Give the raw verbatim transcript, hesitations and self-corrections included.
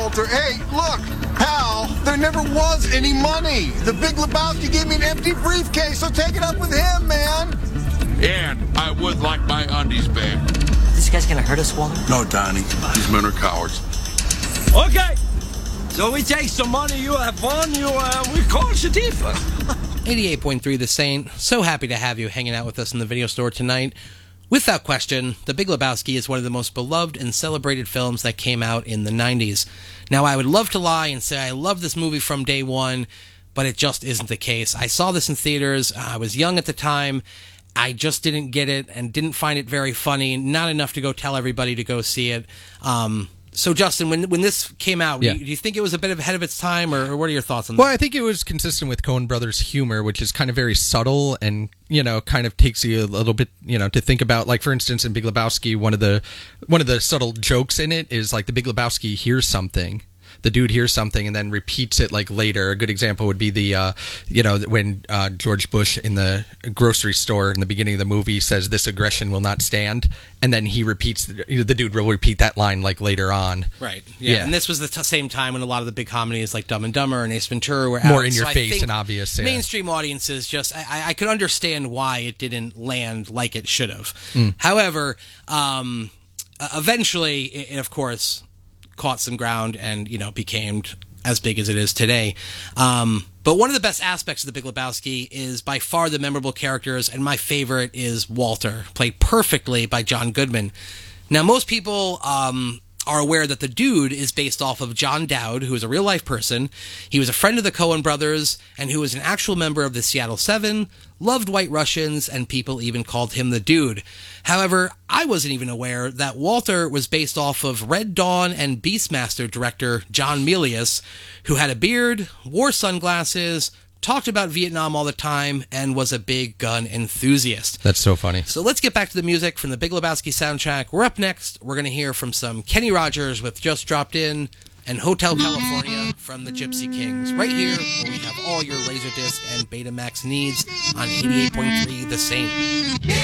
Walter. Hey, look, Hal, there never was any money. The Big Lebowski gave me an empty briefcase, so take it up with him, man. And I would like my undies back. This guy's gonna hurt us, Walter? No, Donnie. These men are cowards. Okay. So we take some money, you have fun, you, uh, we call Shatifa. eighty-eight point three The Saint. So happy to have you hanging out with us in the video store tonight. Without question, The Big Lebowski is one of the most beloved and celebrated films that came out in the nineties. Now, I would love to lie and say I love this movie from day one, but it just isn't the case. I saw this in theaters. I was young at the time. I just didn't get it and didn't find it very funny. Not enough to go tell everybody to go see it. Um... So, Justin, when when this came out, yeah. do you think it was a bit ahead of its time, or, or what are your thoughts on well, that? Well, I think it was consistent with Coen Brothers' humor, which is kind of very subtle and, you know, kind of takes you a little bit, you know, to think about. Like, for instance, in Big Lebowski, one of the one of the subtle jokes in it is, like, the Big Lebowski hears something. The dude hears something and then repeats it like later. A good example would be the, uh, you know, when uh, George Bush in the grocery store in the beginning of the movie says, "This aggression will not stand," and then he repeats, the, the dude will repeat that line like later on. Right. Yeah. yeah. And this was the t- same time when a lot of the big comedies like Dumb and Dumber and Ace Ventura were out. More in your so face and obvious. Yeah. Mainstream audiences just, I, I could understand why it didn't land like it should have. Mm. However, um, eventually, it, it of course caught some ground and, you know, became as big as it is today. Um, but one of the best aspects of The Big Lebowski is by far the memorable characters, and my favorite is Walter, played perfectly by John Goodman. Now, most people um, are aware that the dude is based off of John Dowd, who is a real-life person. He was a friend of the Coen brothers, and who was an actual member of the Seattle Seven, loved White Russians, and people even called him the Dude. However, I wasn't even aware that Walter was based off of Red Dawn and Beastmaster director John Milius, who had a beard, wore sunglasses, talked about Vietnam all the time, and was a big gun enthusiast. That's so funny. So let's get back to the music from the Big Lebowski soundtrack. We're up next. We're going to hear from some Kenny Rogers with Just Dropped In and Hotel California from the Gypsy Kings. Right here, where we have all your Laserdisc and Betamax needs on eighty-eight point three The Saint.